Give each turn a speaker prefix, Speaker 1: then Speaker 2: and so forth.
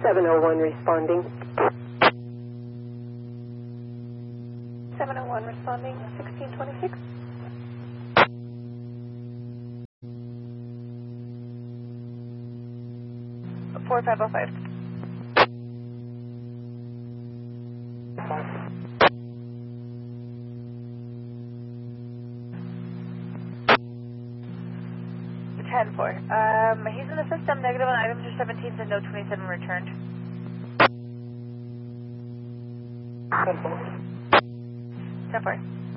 Speaker 1: 701 responding.
Speaker 2: 701 responding, 1626. Four 505. The 10-4. He's in the system, negative on items are 17 and no 27 returned. 10-4.